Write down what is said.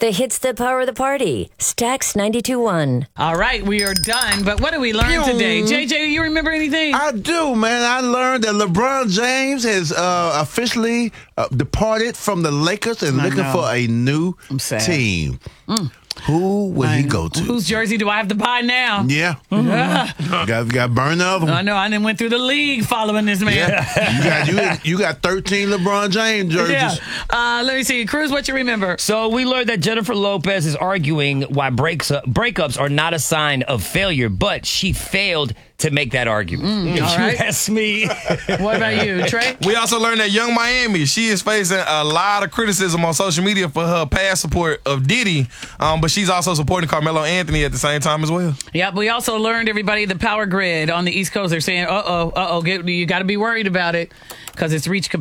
The hits that power the party. Stax 92.1. All right, we are done. But what did we learn today? JJ, you remember anything? I do, man. I learned that LeBron James has officially departed from the Lakers and looking for a new team. Who will he go to? Whose jersey do I have to buy now? Yeah. Got burn of them. I know. I done went through the league following this man. Yeah. You got 13 LeBron James jerseys. Yeah. Let me see. Cruz, what you remember? So we learned that Jennifer Lopez is arguing why breakups are not a sign of failure, but she failed to make that argument. If all right. you ask me. What about you, Trey? We also learned that Young Miami, she is facing a lot of criticism on social media for her past support of Diddy, but she's also supporting Carmelo Anthony at the same time as well. Yep, we also learned, everybody, the power grid on the East Coast. They're saying, you got to be worried about it because it's reached capacity.